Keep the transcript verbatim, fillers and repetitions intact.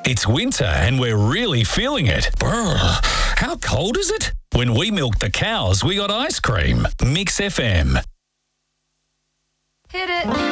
It's winter and we're really feeling it. Brr, how cold is it? When we milked the cows, we got ice cream. Mix F M. Hit it.